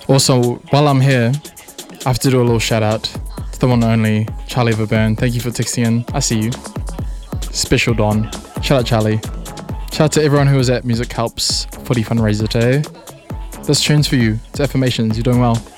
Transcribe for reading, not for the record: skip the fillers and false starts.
Also, while I'm here, I have to do a little shout out to the one and only Charlie Verburn. Thank you for texting in. I see you. Special Don. Shout out Charlie. Shout out to everyone who was at Music Helps Footy fundraiser today. This tune's for you. It's affirmations. You're doing well.